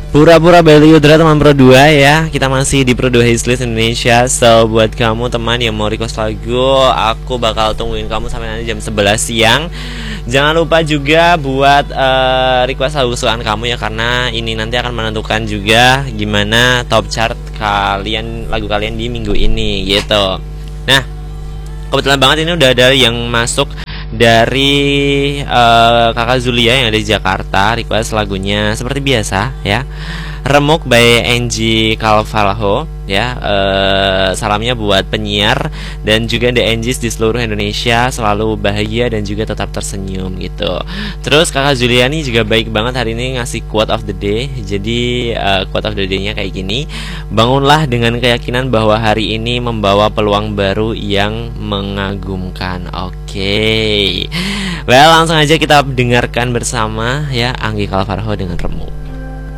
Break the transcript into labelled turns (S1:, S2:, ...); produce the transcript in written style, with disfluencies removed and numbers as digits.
S1: Pura-pura Bali Udra teman Pro 2 ya. Kita masih di Pro 2 Hislis Indonesia. So buat kamu teman yang mau request lagu, aku bakal tungguin kamu sampai nanti jam 11 siang. Jangan lupa juga buat request lagu kesukaan kamu ya, karena ini nanti akan menentukan juga gimana top chart kalian, lagu kalian di minggu ini gitu. Nah, kebetulan banget ini udah ada yang masuk dari kakak Zulia yang ada di Jakarta. Request lagunya seperti biasa ya, Remuk by Angie Calvalho ya. Salamnya buat penyiar dan juga The Angies di seluruh Indonesia, selalu bahagia dan juga tetap tersenyum gitu. Terus kakak Zulia nih juga baik banget hari ini ngasih quote of the day. Jadi quote of the day-nya kayak gini: bangunlah dengan keyakinan bahwa hari ini membawa peluang baru yang mengagumkan. Oke. Well, langsung aja kita dengarkan bersama ya, Anggi Calvalho dengan Remuk.